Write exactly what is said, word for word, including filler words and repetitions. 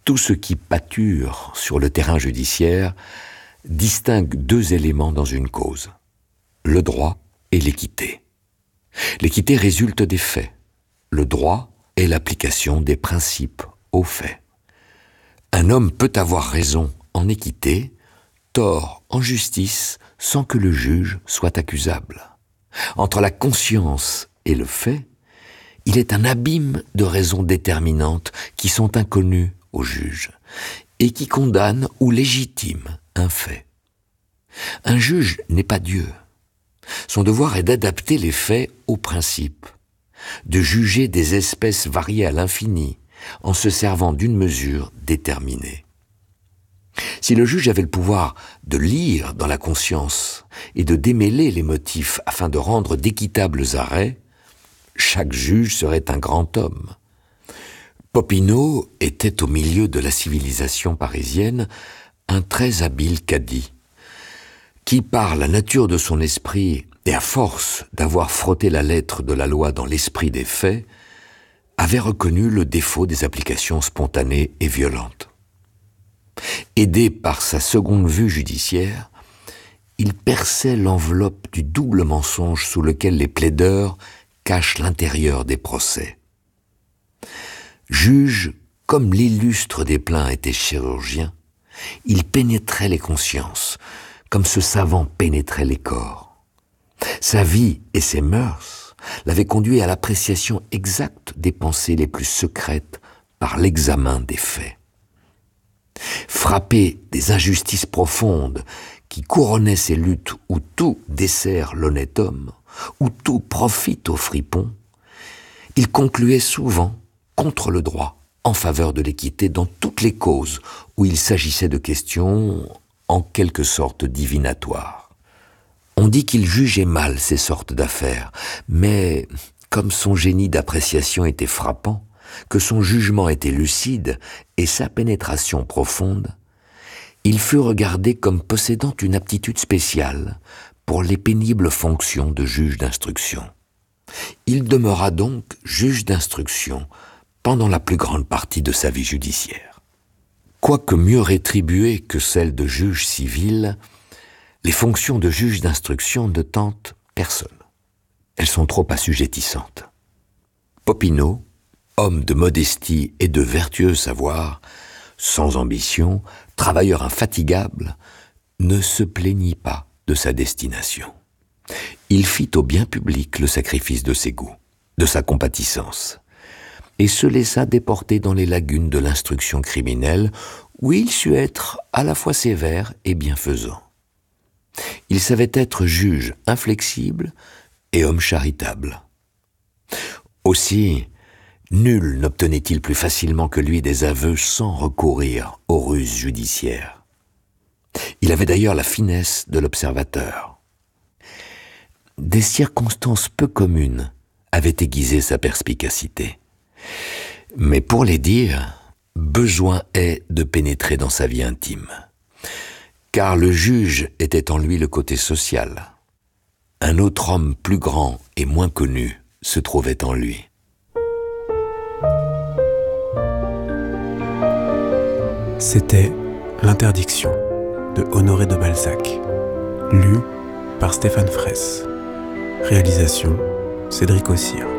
Tout ce qui pâture sur le terrain judiciaire distingue deux éléments dans une cause, le droit et l'équité. L'équité résulte des faits, le droit est l'application des principes aux faits. Un homme peut avoir raison en équité, tort en justice, sans que le juge soit accusable. Entre la conscience et le fait, il est un abîme de raisons déterminantes qui sont inconnues au juge et qui condamnent ou légitiment un fait. Un juge n'est pas Dieu. Son devoir est d'adapter les faits aux principes, de juger des espèces variées à l'infini en se servant d'une mesure déterminée. Si le juge avait le pouvoir de lire dans la conscience et de démêler les motifs afin de rendre d'équitables arrêts, chaque juge serait un grand homme. Popinot était au milieu de la civilisation parisienne un très habile cadi, qui par la nature de son esprit et à force d'avoir frotté la lettre de la loi dans l'esprit des faits, avait reconnu le défaut des applications spontanées et violentes. Aidé par sa seconde vue judiciaire, il perçait l'enveloppe du double mensonge sous lequel les plaideurs cachent l'intérieur des procès. Juge, comme l'illustre Desplein était chirurgien, il pénétrait les consciences, comme ce savant pénétrait les corps. Sa vie et ses mœurs l'avaient conduit à l'appréciation exacte des pensées les plus secrètes par l'examen des faits. Frappé des injustices profondes qui couronnaient ces luttes où tout dessert l'honnête homme, où tout profite aux fripons, il concluait souvent contre le droit, en faveur de l'équité dans toutes les causes où il s'agissait de questions en quelque sorte divinatoires. On dit qu'il jugeait mal ces sortes d'affaires, mais comme son génie d'appréciation était frappant, que son jugement était lucide et sa pénétration profonde, il fut regardé comme possédant une aptitude spéciale pour les pénibles fonctions de juge d'instruction. Il demeura donc juge d'instruction pendant la plus grande partie de sa vie judiciaire. Quoique mieux rétribuées que celles de juge civil, les fonctions de juge d'instruction ne tentent personne. Elles sont trop assujettissantes. Popinot, homme de modestie et de vertueux savoir, sans ambition, travailleur infatigable, ne se plaignit pas de sa destination. Il fit au bien public le sacrifice de ses goûts, de sa compatissance, et se laissa déporter dans les lagunes de l'instruction criminelle, où il sut être à la fois sévère et bienfaisant. Il savait être juge inflexible et homme charitable. Aussi, nul n'obtenait-il plus facilement que lui des aveux sans recourir aux ruses judiciaires. Il avait d'ailleurs la finesse de l'observateur. Des circonstances peu communes avaient aiguisé sa perspicacité. Mais pour les dire, besoin est de pénétrer dans sa vie intime. Car le juge était en lui le côté social. Un autre homme plus grand et moins connu se trouvait en lui. C'était L'interdiction de Honoré de Balzac, lu par Stéphane Fraisse. Réalisation Cédric Ossire.